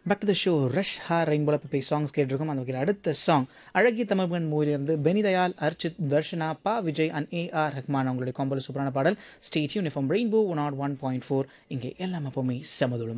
Back to the show rush hour ரெயின்போல போய் songs கேட்டிருக்கோம். அந்த வகையில் அடுத்த சாங் அழகிய தமிழ்மகன் மூவிலிருந்து பெனிதயால், அர்ச்சித், தர்ஷனா, பா விஜய் அண்ட் ஏஆர் ரஹ்மான் அவங்களுடைய காம்போல சூப்பரான பாடல். Stay tune from rainbow 101.4. இங்கே எல்லாம் எப்பவுமே சமதுளம்.